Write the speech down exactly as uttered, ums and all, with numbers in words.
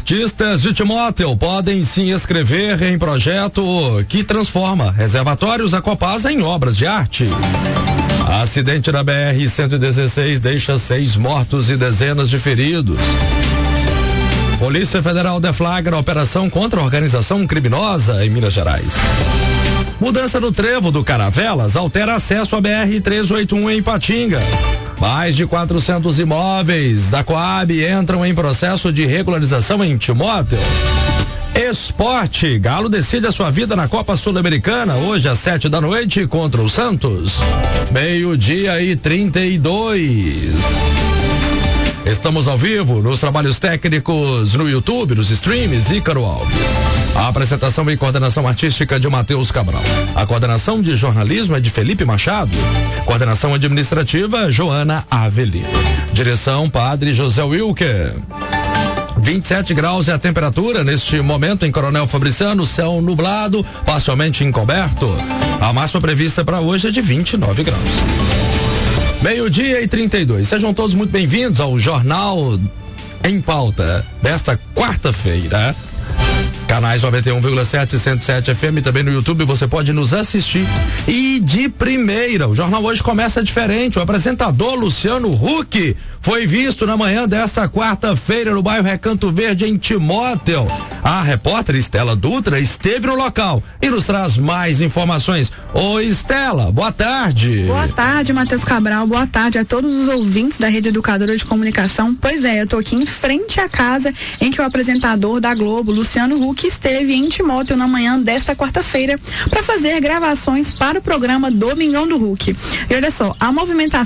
Artistas de Timóteo podem se inscrever em projeto que transforma reservatórios da Copasa em obras de arte. Acidente na B R cento e dezesseis deixa seis mortos e dezenas de feridos. Polícia Federal deflagra operação contra a organização criminosa em Minas Gerais. Mudança no trevo do Caravelas altera acesso à B R trezentos e oitenta e um em Ipatinga. Mais de quatrocentos imóveis da Coab entram em processo de regularização em Timóteo. Esporte, Galo decide a sua vida na Copa Sul-Americana, hoje às sete da noite contra o Santos. Meio-dia e trinta e dois. Estamos ao vivo nos trabalhos técnicos no YouTube, nos streams, Ícaro Alves. A apresentação e coordenação artística de Matheus Cabral. A coordenação de jornalismo é de Felipe Machado. Coordenação administrativa, Joana Avelino. Direção, Padre José Wilker. vinte e sete graus é a temperatura neste momento em Coronel Fabriciano, céu nublado, parcialmente encoberto. A máxima prevista para hoje é de vinte e nove graus. Meio-dia e trinta e dois. Sejam todos muito bem-vindos ao Jornal em Pauta desta quarta-feira. Canais noventa e um vírgula sete, cento e sete F M, também no YouTube você pode nos assistir. E de primeira, o jornal hoje começa diferente. O apresentador Luciano Huck foi visto na manhã desta quarta-feira no bairro Recanto Verde, em Timóteo. A repórter Estela Dutra esteve no local e nos traz mais informações. Oi, Estela, boa tarde. Boa tarde, Matheus Cabral, boa tarde a todos os ouvintes da Rede Educadora de Comunicação. Pois é, eu tô aqui em frente à casa em que o apresentador da Globo, Luciano Huck, esteve em Timóteo na manhã desta quarta-feira para fazer gravações para o programa Domingão do Huck. E olha só, a movimentação